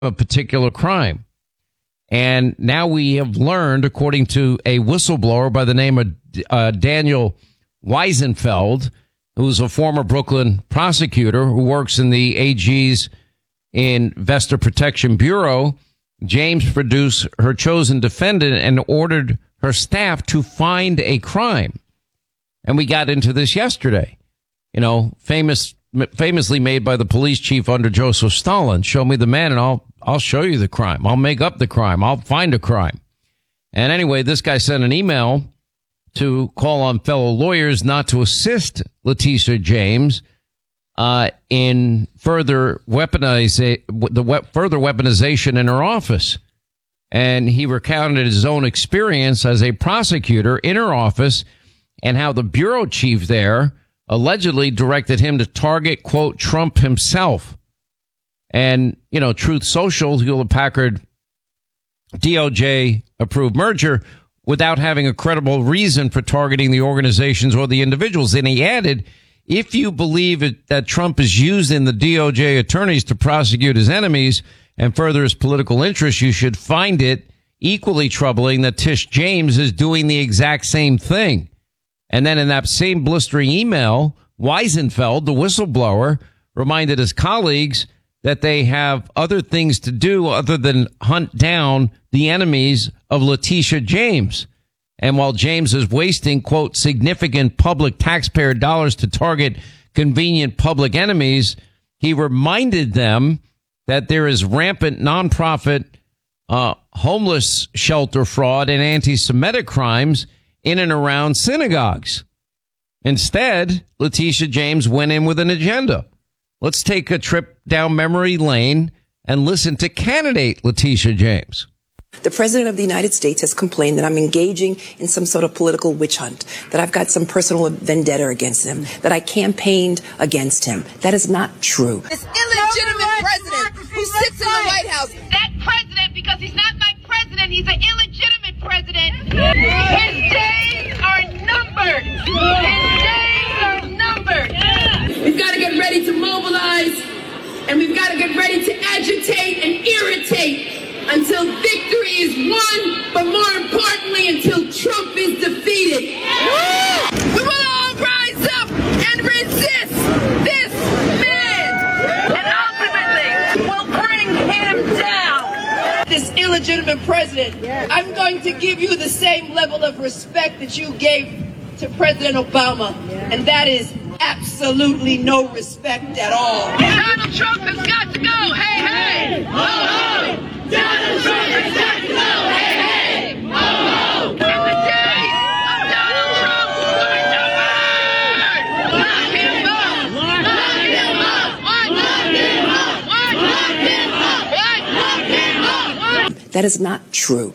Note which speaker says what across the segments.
Speaker 1: a particular crime. And now we have learned, according to a whistleblower by the name of Daniel Weisenfeld, who's a former Brooklyn prosecutor who works in the AG's Investor Protection Bureau, James produced her chosen defendant and ordered her staff to find a crime. And we got into this yesterday. You know, famously made by the police chief under Joseph Stalin. Show me the man and I'll show you the crime. I'll make up the crime. I'll find a crime. And anyway, this guy sent an email to call on fellow lawyers not to assist Letitia James in further weaponization in her office. And he recounted his own experience as a prosecutor in her office and how the bureau chief there allegedly directed him to target, quote, Trump himself. And, you know, Truth Social, Hewlett-Packard DOJ approved merger without having a credible reason for targeting the organizations or the individuals. And he added, if you believe that Trump is using the DOJ attorneys to prosecute his enemies and further his political interests, you should find it equally troubling that Tish James is doing the exact same thing. And then in that same blistering email, Weisenfeld, the whistleblower, reminded his colleagues that they have other things to do other than hunt down the enemies of Letitia James. And while James is wasting, quote, significant public taxpayer dollars to target convenient public enemies, he reminded them that there is rampant nonprofit homeless shelter fraud and anti-Semitic crimes in and around synagogues. Instead, Letitia James went in with an agenda. Let's take a trip down memory lane and listen to candidate Letitia James.
Speaker 2: The president of the United States has complained that I'm engaging in some sort of political witch hunt, that I've got some personal vendetta against him, that I campaigned against him. That is not true.
Speaker 3: This illegitimate president who sits in the White House. That president, because he's not my president, he's an illegitimate president. His days are numbered. His days are numbered. We've got to get ready to mobilize, and we've got to get ready to agitate and irritate until victory is won, but more importantly, until Trump is defeated. We will all rise up and resist this man, and ultimately we'll bring him down. This illegitimate president, I'm going to give you the same level of respect that you gave to President Obama, and that is absolutely no respect at all. Donald Trump has got to go. Hey, hey. Ho, ho. Donald Trump has got to go. Hey, hey. Ho, ho. And the day of Donald Trump will be numbered. Lock him up. Lock him up. Lock him up. Lock him up. Lock him up.
Speaker 2: That is not true.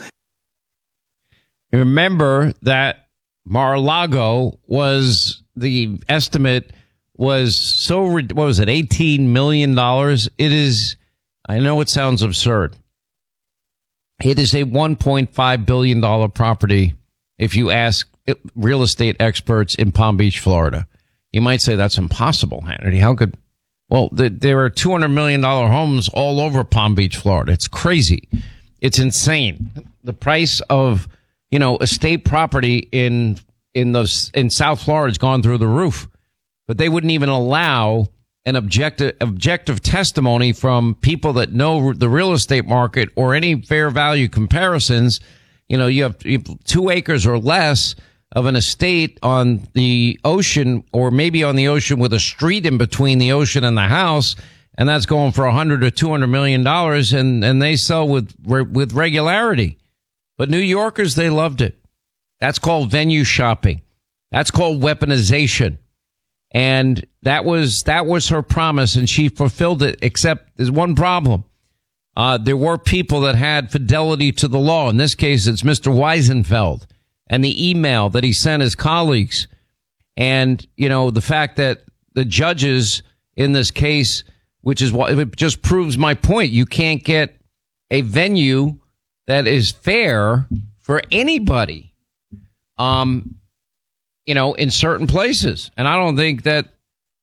Speaker 1: Remember that Mar-a-Lago was, the estimate was so, what was it, $18 million? It is, I know it sounds absurd. It is a $1.5 billion property if you ask real estate experts in Palm Beach, Florida. You might say that's impossible, Hannity. How could, well, there are $200 million homes all over Palm Beach, Florida. It's crazy. It's insane. The price of, you know, estate property in South Florida has gone through the roof, but they wouldn't even allow an objective testimony from people that know the real estate market or any fair value comparisons. You know, you have 2 acres or less of an estate on the ocean, or maybe on the ocean with a street in between the ocean and the house, and that's going for $100 or $200 million, and they sell with regularity. But New Yorkers, they loved it. That's called venue shopping. That's called weaponization. And that was her promise, and she fulfilled it, except there's one problem. There were people that had fidelity to the law. In this case, it's Mr. Weisenfeld and the email that he sent his colleagues. And, you know, the fact that the judges in this case, which is what it just proves my point. You can't get a venue that is fair for anybody. You know, in certain places. And I don't think that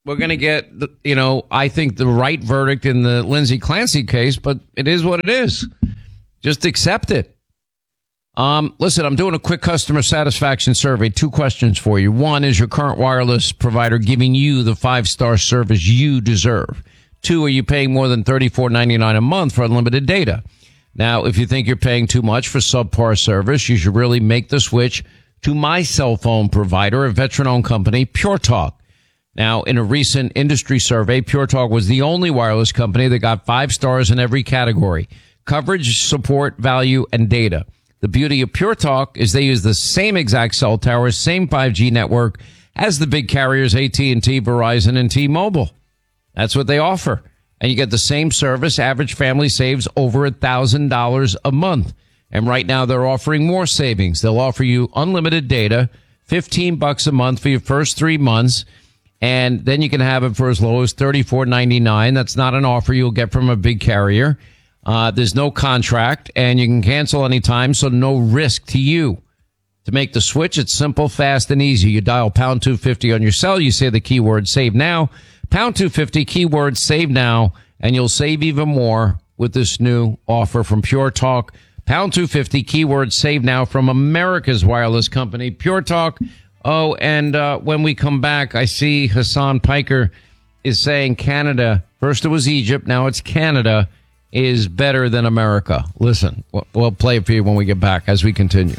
Speaker 1: we're going to get, I think the right verdict in the Lindsay Clancy case, but it is what it is. Just accept it. Listen, I'm doing a quick customer satisfaction survey. 2 questions for you. One, is your current wireless provider giving you the 5-star service you deserve? 2, are you paying more than $34.99 a month for unlimited data? Now, if you think you're paying too much for subpar service, you should really make the switch to my cell phone provider, a veteran-owned company, Pure Talk. Now, in a recent industry survey, Pure Talk was the only wireless company that got 5 stars in every category: coverage, support, value, and data. The beauty of Pure Talk is they use the same exact cell towers, same 5G network as the big carriers AT&T, Verizon, and T-Mobile. That's what they offer. And you get the same service. Average family saves over $1,000 a month. And right now they're offering more savings. They'll offer you unlimited data, $15 a month for your first 3 months. And then you can have it for as low as $34.99. That's not an offer you'll get from a big carrier. There's no contract, and you can cancel anytime, so no risk to you. To make the switch, it's simple, fast, and easy. You dial pound 250 on your cell. You say the keyword save now, pound 250, keyword save now, and you'll save even more with this new offer from Pure Talk. Pound 250, keyword save now from America's wireless company, Pure Talk. Oh, and when we come back, I see Hassan Piker is saying Canada, first it was Egypt, now it's Canada, is better than America. Listen, we'll play it for you when we get back as we continue.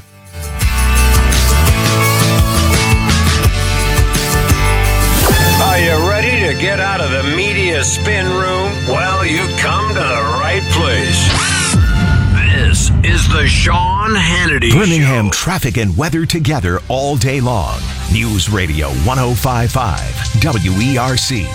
Speaker 4: Are you ready to get out of the media spin room? Well, you come to the right place. This is the Sean Hannity
Speaker 5: Birmingham
Speaker 4: Show.
Speaker 5: Traffic and weather together all day long. News Radio 105.5 WERC.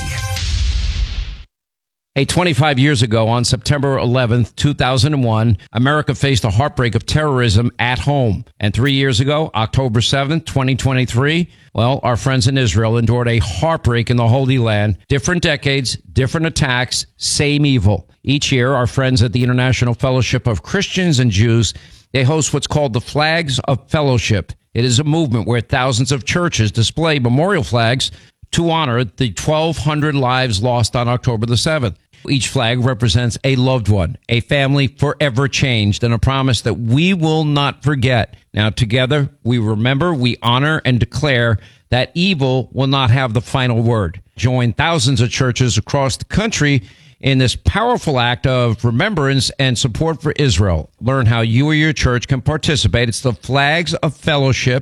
Speaker 1: Hey, 25 years ago, on September 11th, 2001, America faced a heartbreak of terrorism at home. And 3 years ago, October 7th, 2023, well, our friends in Israel endured a heartbreak in the Holy Land. Different decades, different attacks, same evil. Each year, our friends at the International Fellowship of Christians and Jews, they host what's called the Flags of Fellowship. It is a movement where thousands of churches display memorial flags to honor the 1,200 lives lost on October the 7th. Each flag represents a loved one, a family forever changed, and a promise that we will not forget. Now, together, we remember, we honor, and declare that evil will not have the final word. Join thousands of churches across the country in this powerful act of remembrance and support for Israel. Learn how you or your church can participate. It's the Flags of Fellowship.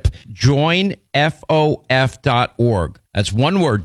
Speaker 1: JoinFOF.org. That's one word,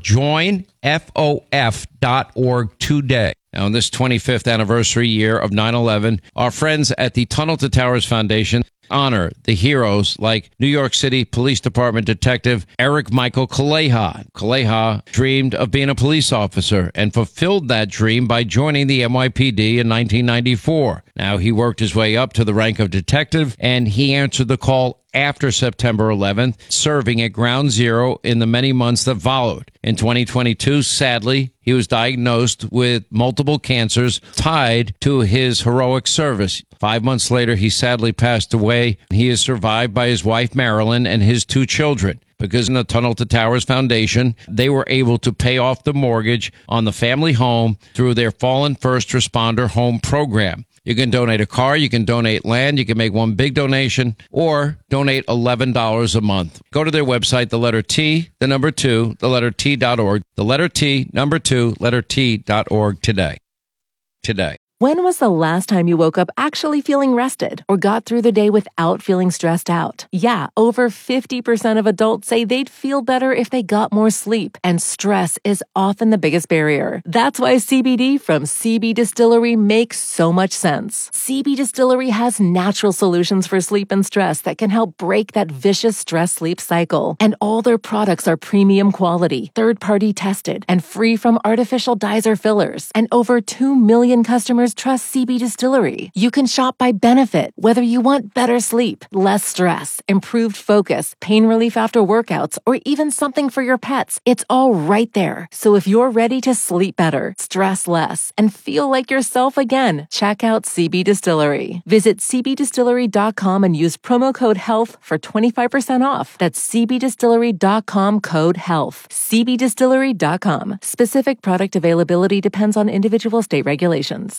Speaker 1: JoinFOF.org today. Now, in this 25th anniversary year of 9/11, our friends at the Tunnel to Towers Foundation honor the heroes like New York City Police Department Detective Eric Michael Kaleha. Kaleha dreamed of being a police officer and fulfilled that dream by joining the NYPD in 1994. Now, he worked his way up to the rank of detective, and he answered the call after September 11th, serving at Ground Zero in the many months that followed. In 2022, sadly, he was diagnosed with multiple cancers tied to his heroic service. 5 months later, he sadly passed away. He is survived by his wife, Marilyn, and his 2 children. Because in the Tunnel to Towers Foundation, they were able to pay off the mortgage on the family home through their Fallen First Responder Home Program. You can donate a car, you can donate land, you can make one big donation, or donate $11 a month. Go to their website, the letter T, the number 2, the letter T.org, the letter T, number 2, letter T.org today.
Speaker 6: When was the last time you woke up actually feeling rested or got through the day without feeling stressed out? Yeah, over 50% of adults say they'd feel better if they got more sleep, and stress is often the biggest barrier. That's why CBD from CB Distillery makes so much sense. CB Distillery has natural solutions for sleep and stress that can help break that vicious stress-sleep cycle. And all their products are premium quality, third-party tested, and free from artificial dyes or fillers. And over 2 million customers customers trust CB Distillery. You can shop by benefit, whether you want better sleep, less stress, improved focus, pain relief after workouts, or even something for your pets. It's all right there. So if you're ready to sleep better, stress less, and feel like yourself again, check out CB Distillery. Visit cbdistillery.com and use promo code HEALTH for 25% off. That's cbdistillery.com, code HEALTH. cbdistillery.com. Specific product availability depends on individual state regulations.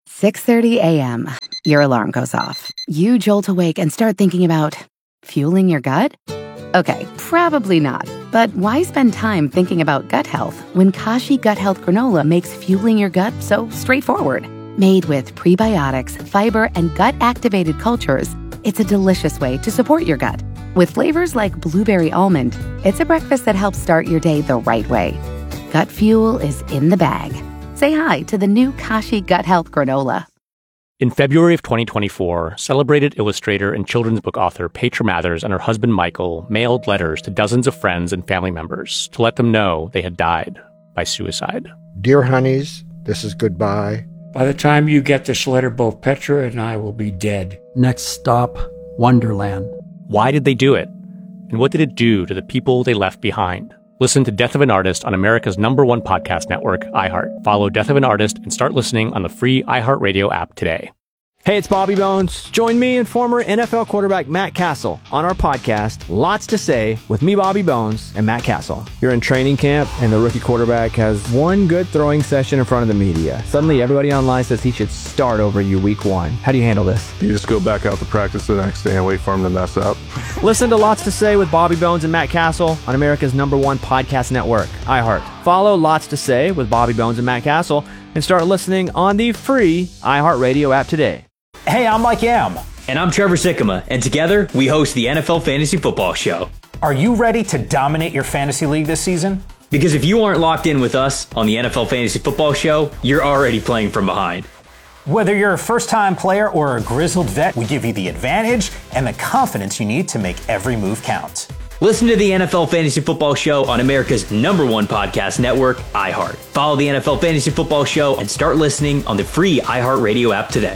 Speaker 7: 6:30 a.m. Your alarm goes off. You jolt awake and start thinking about fueling your gut? Okay, probably not. But why spend time thinking about gut health when Kashi Gut Health Granola makes fueling your gut so straightforward? Made with prebiotics, fiber, and gut-activated cultures, it's a delicious way to support your gut. With flavors like blueberry almond, it's a breakfast that helps start your day the right way. Gut fuel is in the bag. Say hi to the new Kashi Gut Health Granola.
Speaker 8: In February of 2024, celebrated illustrator and children's book author Petra Mathers and her husband Michael mailed letters to dozens of friends and family members to let them know they had died by suicide.
Speaker 9: Dear honeys, this is goodbye.
Speaker 10: By the time you get this letter, both Petra and I will be dead.
Speaker 11: Next stop, Wonderland.
Speaker 8: Why did they do it? And what did it do to the people they left behind? Listen to Death of an Artist on America's #1 podcast network, iHeart. Follow Death of an Artist and start listening on the free iHeartRadio app today.
Speaker 12: Hey, it's Bobby Bones. Join me and former NFL quarterback Matt Castle on our podcast, Lots to Say, with me, Bobby Bones, and Matt Castle. You're in training camp, and the rookie quarterback has one good throwing session in front of the media. Suddenly, everybody online says he should start over you week 1. How do you handle this?
Speaker 13: You just go back out to practice the next day and wait for him to mess up.
Speaker 12: Listen to Lots to Say with Bobby Bones and Matt Castle on America's #1 podcast network, iHeart. Follow Lots to Say with Bobby Bones and Matt Castle and start listening on the free iHeartRadio app today.
Speaker 14: Hey, I'm Mike Yam. And I'm Trevor Sikkema, and together we host the NFL Fantasy Football Show.
Speaker 15: Are you ready to dominate your fantasy league this season?
Speaker 14: Because if you aren't locked in with us on the NFL Fantasy Football Show, you're already playing from behind.
Speaker 15: Whether you're a first-time player or a grizzled vet, we give you the advantage and the confidence you need to make every move count.
Speaker 14: Listen to the NFL Fantasy Football Show on America's #1 podcast network, iHeart. Follow the NFL Fantasy Football Show and start listening on the free iHeartRadio app today.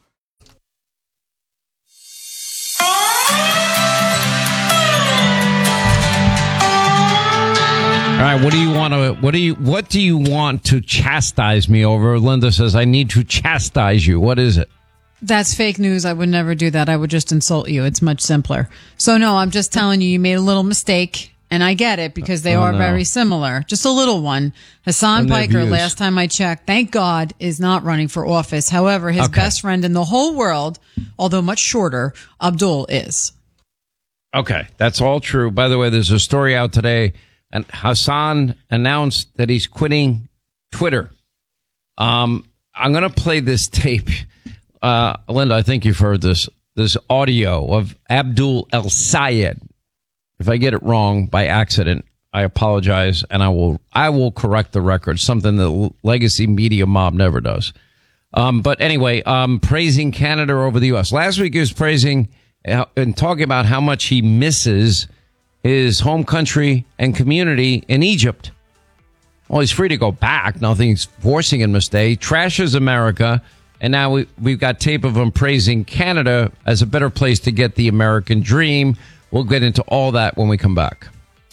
Speaker 1: All right, what do you want to chastise me over? Linda says I need to chastise you. What is it?
Speaker 16: That's fake news. I would never do that. I would just insult you. It's much simpler. So no, I'm just telling you made a little mistake, and I get it because they are very similar. Just a little one. Hassan Piker, last time I checked, thank God, is not running for office. However, his best friend in the whole world, although much shorter, Abdul is.
Speaker 1: Okay, that's all true. By the way, there's a story out today. And Hassan announced that he's quitting Twitter. I'm going to play this tape. Linda, I think you've heard this audio of Abdul El Sayed. If I get it wrong by accident, I apologize, and I will correct the record, something the legacy media mob never does. But anyway, praising Canada over the U.S. Last week he was praising and talking about how much he misses his home country and community in Egypt. Well, he's free to go back. Nothing's forcing him to stay. Trashes America. And now we've got tape of him praising Canada as a better place to get the American dream. We'll get into all that when we come back.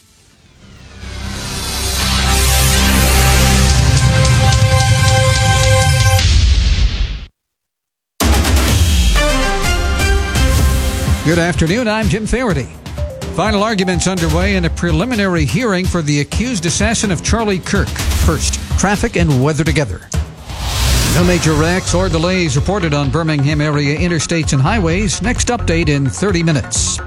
Speaker 17: Good afternoon. I'm Jim Faraday. Final arguments underway in a preliminary hearing for the accused assassin of Charlie Kirk. First, traffic and weather together. No major wrecks or delays reported on Birmingham area interstates and highways. Next update in 30 minutes.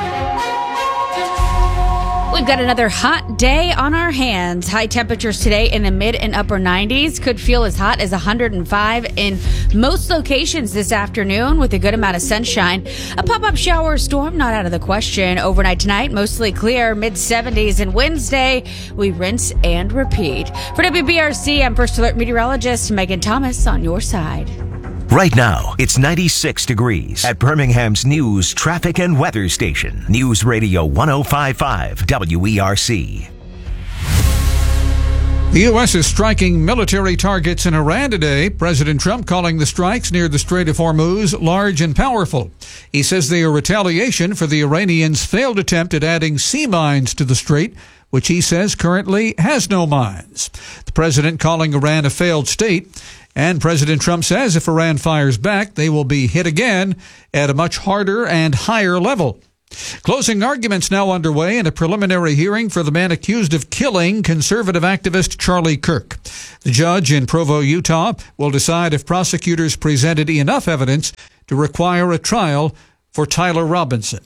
Speaker 18: We've got another hot day on our hands. High temperatures today in the mid and upper 90s. Could feel as hot as 105 in most locations this afternoon with a good amount of sunshine. A pop-up shower or storm not out of the question. Overnight tonight, mostly clear, mid-70s. And Wednesday, we rinse and repeat. For WBRC, I'm First Alert meteorologist Megan Thomas on your side.
Speaker 5: Right now, it's 96 degrees at Birmingham's news, traffic, and weather station. News Radio 105.5 WERC.
Speaker 17: The U.S. is striking military targets in Iran today. President Trump calling the strikes near the Strait of Hormuz large and powerful. He says they are retaliation for the Iranians' failed attempt at adding sea mines to the strait, which he says currently has no mines. The president calling Iran a failed state. And President Trump says if Iran fires back, they will be hit again at a much harder and higher level. Closing arguments now underway in a preliminary hearing for the man accused of killing conservative activist Charlie Kirk. The judge in Provo, Utah, will decide if prosecutors presented enough evidence to require a trial for Tyler Robinson.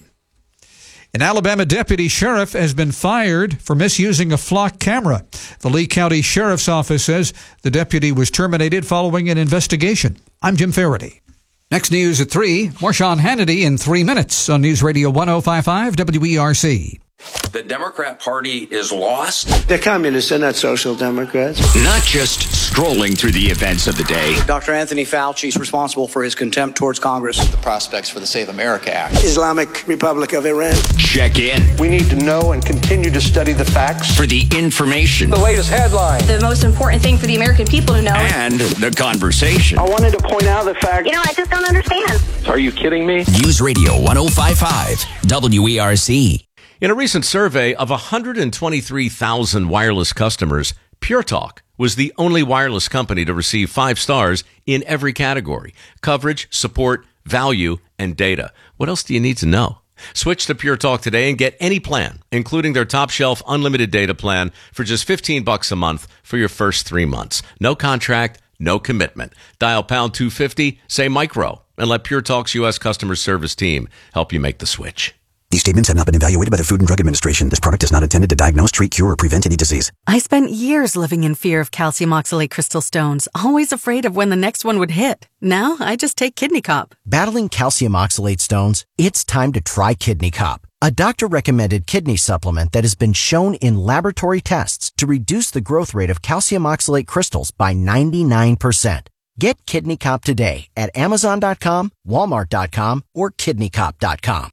Speaker 17: An Alabama deputy sheriff has been fired for misusing a flock camera. The Lee County Sheriff's Office says the deputy was terminated following an investigation. I'm Jim Faraday. Next news at 3, more Sean Hannity in 3 minutes on News Radio 105.5 WERC.
Speaker 4: The Democrat Party is lost.
Speaker 19: They're communists, they're not social democrats.
Speaker 20: Not just strolling through the events of the day.
Speaker 21: Dr. Anthony Fauci is responsible for his contempt towards Congress.
Speaker 22: The prospects for the Save America Act.
Speaker 19: Islamic Republic of Iran.
Speaker 20: Check in.
Speaker 23: We need to know and continue to study the facts.
Speaker 20: For the information.
Speaker 23: The latest headline.
Speaker 24: The most important thing for the American people to know.
Speaker 20: And the conversation.
Speaker 19: I wanted to point out the fact.
Speaker 24: I just don't understand.
Speaker 23: Are you kidding me?
Speaker 20: News Radio 105.5 WERC.
Speaker 25: In a recent survey of 123,000 wireless customers, Pure Talk was the only wireless company to receive 5 stars in every category: coverage, support, value, and data. What else do you need to know? Switch to Pure Talk today and get any plan, including their top shelf unlimited data plan, for just $15 a month for your first 3 months. No contract, no commitment. Dial pound 250, say micro, and let Pure Talk's U.S. customer service team help you make the switch.
Speaker 26: These statements have not been evaluated by the Food and Drug Administration. This product is not intended to diagnose, treat, cure, or prevent any disease.
Speaker 27: I spent years living in fear of calcium oxalate crystal stones, always afraid of when the next one would hit. Now, I just take Kidney Cop.
Speaker 28: Battling calcium oxalate stones? It's time to try Kidney Cop, a doctor-recommended kidney supplement that has been shown in laboratory tests to reduce the growth rate of calcium oxalate crystals by 99%. Get Kidney Cop today at Amazon.com, Walmart.com, or KidneyCop.com.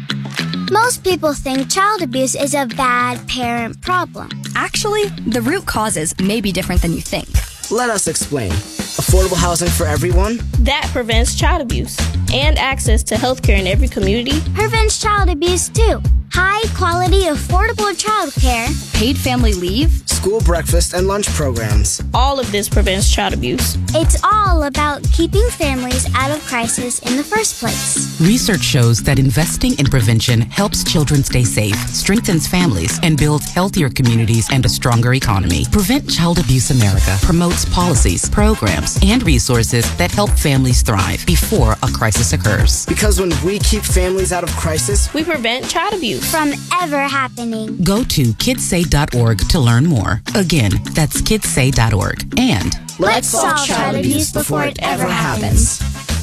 Speaker 29: Most people think child abuse is a bad parent problem.
Speaker 30: Actually, the root causes may be different than you think.
Speaker 31: Let us explain. Affordable housing for everyone?
Speaker 32: That prevents child abuse. And access to healthcare in every community.
Speaker 29: Prevents child abuse too. High quality, affordable childcare.
Speaker 30: Paid family leave.
Speaker 31: School breakfast and lunch programs.
Speaker 32: All of this prevents child abuse.
Speaker 29: It's all about keeping families out of crisis in the first place.
Speaker 33: Research shows that investing in prevention helps children stay safe, strengthens families, and builds healthier communities and a stronger economy. Prevent Child Abuse America promotes policies, programs, and resources that help families thrive before a crisis occurs.
Speaker 31: Because when we keep families out of crisis,
Speaker 32: we prevent child abuse
Speaker 29: from ever happening.
Speaker 33: Go to kidssay.org to learn more. Again, that's kidssay.org. And
Speaker 29: let's solve child abuse before it ever happens.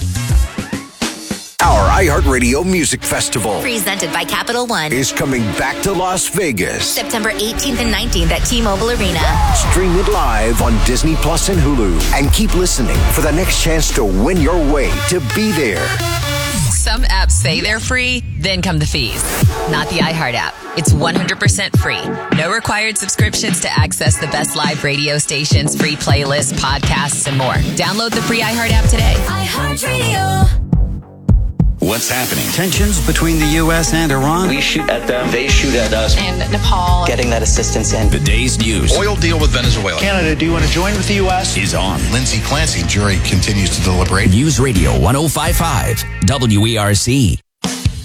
Speaker 5: Our iHeartRadio Music Festival,
Speaker 34: presented by Capital One,
Speaker 5: is coming back to Las Vegas.
Speaker 34: September 18th and 19th at T-Mobile Arena.
Speaker 5: Stream it live on Disney Plus and Hulu. And keep listening for the next chance to win your way to be there.
Speaker 34: Some apps say they're free, then come the fees. Not the iHeart app. It's 100% free. No required subscriptions to access the best live radio stations, free playlists, podcasts, and more. Download the free iHeart app today. iHeartRadio.
Speaker 20: What's happening?
Speaker 11: Tensions between the U.S. and Iran.
Speaker 22: We shoot at them, they shoot at us.
Speaker 34: And Nepal.
Speaker 31: Getting that assistance in.
Speaker 20: The day's news.
Speaker 22: Oil deal with Venezuela.
Speaker 21: Canada, do you want to join with the U.S.?
Speaker 20: Is on.
Speaker 22: Lindsay Clancy, jury continues to deliberate.
Speaker 20: News Radio 105.5 WERC.